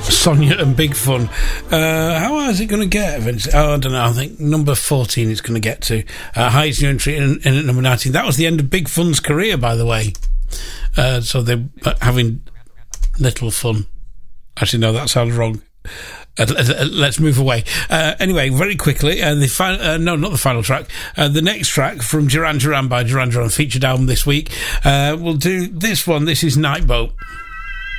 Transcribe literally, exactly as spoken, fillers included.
Sonia and Big Fun. Uh, how high is it going to get eventually? Oh, I don't know. I think number fourteen it's going to get to. Uh, highest new entry in, in at number nineteen. That was the end of Big Fun's career, by the way. Uh, so they're having little fun. Actually, no, that sounds wrong. Uh, let's move away. Uh, anyway, very quickly, uh, the fi- uh, no, not the final track. Uh, the next track from Duran Duran by Duran Duran, featured album this week. Uh, we'll do this one. This is Night Boat.